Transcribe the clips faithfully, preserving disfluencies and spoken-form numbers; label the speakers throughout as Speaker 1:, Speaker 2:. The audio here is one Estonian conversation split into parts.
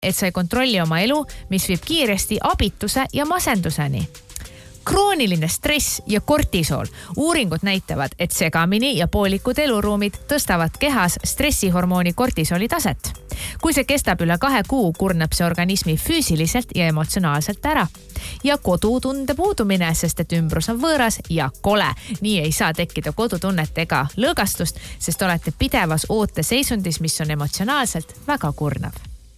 Speaker 1: et sa ei kontrolli oma elu, mis viib kiiresti abituse ja masenduseni. Krooniline stress ja kortisool. Uuringud näitavad, et segamini ja poolikud eluruumid tõstavad kehas stressihormooni kortisooli taset. Kui see kestab üle kahe kuu, kurnab see organismi füüsiliselt ja emotsionaalselt ära. Ja kodutunde puudumine, sest et ümbrus on võõras ja kole. Nii ei saa tekkida kodutunnet ega lõõgastust, sest olete pidevas ooteseisundis, mis on emotsionaalselt väga kurnav.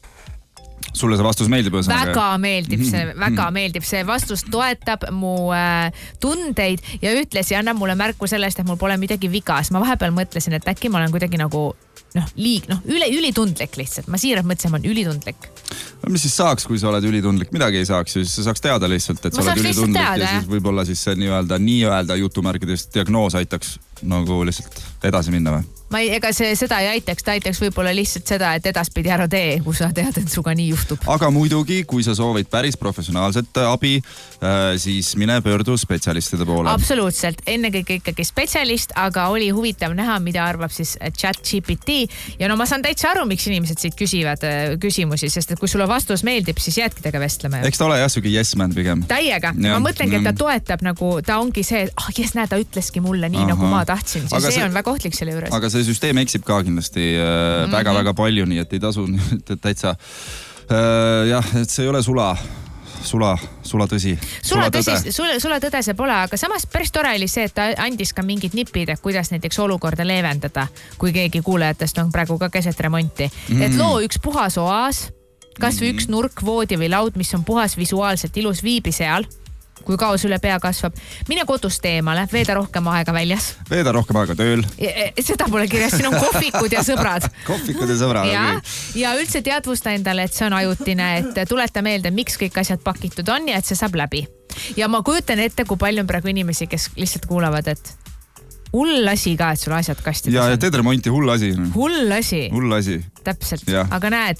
Speaker 2: Sulle see vastus meeldib?
Speaker 1: Väga meeldib see, väga meeldib see vastus, toetab mu äh, tundeid ja ütles ja annab mulle märku sellest, et mul pole midagi vigas. Ma vahepeal mõtlesin, et äkki ma olen kuidagi nagu noh, liig, noh, üle, ülitundlik lihtsalt. Ma siiralt mõtlesin, ma olen ülitundlik.
Speaker 2: Mis siis saaks, kui sa oled ülitundlik? Midagi ei saaks, siis sa saaks teada lihtsalt, et sa oled ülitundlik teada, ja siis võib-olla siis see nii-öelda, nii-öelda jutumärkidest diagnoos aitaks nagu lihtsalt edasi minna või?
Speaker 1: Ma ei, ega see seda ei aitaks, ta aitaks võib-olla lihtsalt seda, et edaspidi ära tee, kui sa tead, et suga nii juhtub.
Speaker 2: Aga muidugi, kui sa soovid päris professionaalset abi, siis mine pöördu spetsialistide poole.
Speaker 1: Absoluutselt, ennekõike ikkagi spetsialist, aga oli huvitav näha, mida arvab siis chat G P T. Ja no ma saan täitsa aru, miks inimesed siit küsivad küsimusi, sest et kui sulle vastus meeldib, siis jäädki tega vestlema.
Speaker 2: Eks ta ole jah, sugi yes man pigem.
Speaker 1: Täiega. Ja. Ma mõtlengi, et ta toetab nagu, ta ongi see, et ah, oh, yes, näe, ta ütleski mulle nii, Aha. nagu ma tahtsin. See, see on väga ohtlik selle juures.
Speaker 2: Aga see süsteem eksib ka kindlasti äh, väga-väga mm -hmm. palju, nii et ei tasu täitsa äh, jah, et see ei ole sula sula, sula tõsi.
Speaker 1: Sula, tõsi, sula, sula tõde see pole, aga samas päris tore oli see, et ta andis ka mingid nipid, et kuidas näiteks olukorda leevendada, kui keegi kuulajatest on praegu ka keset remonti. Mm -hmm. Et loo üks puhas oas, kas või üks nurk, voodi või laud, mis on puhas visuaalselt ilus, viibi seal. Kui kaos üle pea kasvab. Mine kodust eemale, veeda rohkem aega väljas.
Speaker 2: Veeda rohkem aega tööl.
Speaker 1: Seda pole kirjas, siin on kohvikud ja sõbrad.
Speaker 2: Kohvikud ja sõbrad.
Speaker 1: Ja, okay. ja üldse teadvusta endale, et see on ajutine, et tuleta meelde, miks kõik asjad pakitud on ja et see saab läbi. Ja ma kujutan ette, kui palju on praegu inimesi, kes lihtsalt kuulavad, et hull asi ka, et sul asjad kastides
Speaker 2: on. Ja, ja teed remonti, hull asi.
Speaker 1: Hull asi.
Speaker 2: Hull asi.
Speaker 1: Täpselt, ja. Aga näed,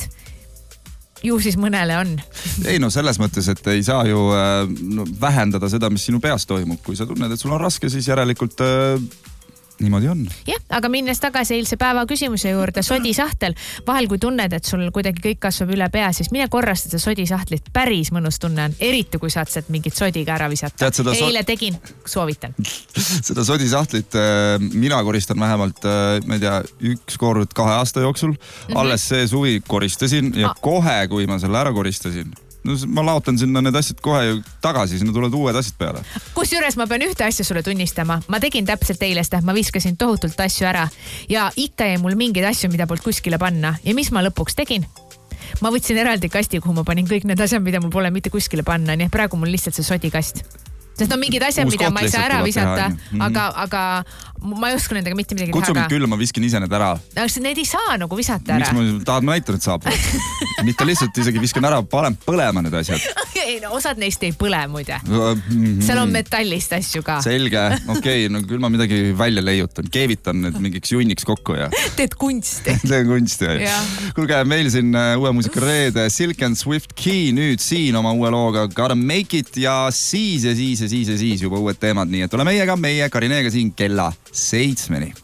Speaker 1: ju siis mõnele on.
Speaker 2: Ei no selles mõttes, et ei saa ju äh, no, vähendada seda, mis sinu peas toimub. Kui sa tunned, et sul on raske, siis järelikult äh, niimoodi on.
Speaker 1: Jah, aga minnes tagasi eilse päeva küsimuse juurde, sodisahtel. Vahel kui tunned, et sul kuidagi kõik kasvab üle pea, siis mine korrasta seda sodisahtlit. Päris mõnus tunne on. Eriti kui saad sealt mingit sodiga ära visata. Eile so tegin, soovitan.
Speaker 2: Seda sodisahtlit äh, mina koristan vähemalt, äh, ma ei tea, üks kord kahe aasta jooksul. Mm -hmm. Alles see suvi koristasin ja ah. kohe, kui ma selle ära koristasin, no ma laotan sinna need asjad kohe tagasi, sinna tulevad uued asjad peale.
Speaker 1: Kusjuures ma pean ühte asja sulle tunnistama. Ma tegin täpselt eile seda, ma viskasin tohutult asju ära ja ikka jäi mul mingeid asju, mida poolt kuskile panna. Ja mis ma lõpuks tegin? Ma võtsin eraldi kasti, kuhu ma panin kõik need asjad, mida mul pole mitte kuskile panna. Nii et praegu mul lihtsalt see sodikast. Sest on mingid asjad, mida ma ei saa ära visata, mm -hmm. aga, aga ma ei oska nendega mitte midagi teha.
Speaker 2: Kutsu mind küll, ma viskin ise need ära.
Speaker 1: Aga need ei saa nagu visata ära.
Speaker 2: Miks ma tahad näitan, et saab? Mitte lihtsalt isegi viskan ära, panen põlema need asjad.
Speaker 1: Ei, no osad neist ei põle muide. Mm -hmm. Seal on metallist asju ka.
Speaker 2: Selge, okei, okay, no küll ma midagi välja leiutan. Keevitan need mingiks junniks kokku ja...
Speaker 1: Teed kunsti.
Speaker 2: Teen kunsti, ja. Kuulge, meil siin uue muusika reede Silk and Swift Key nüüd siin oma uue looga Gotta Make It ja siis ja siis ja siis ja siis juba uued teemad, nii et ole meiega, meie Karineega siin kella seitsmeni.